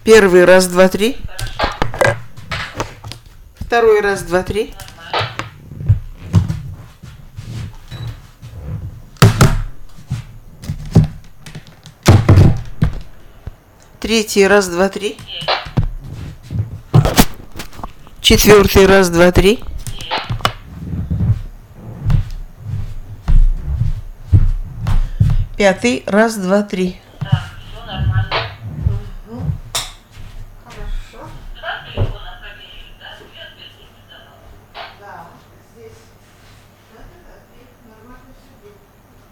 Первый, раз, два, три. Второй, раз, два, три. Третий, раз, два, три. Четвертый, раз, два, три. Пятый, раз, два, три.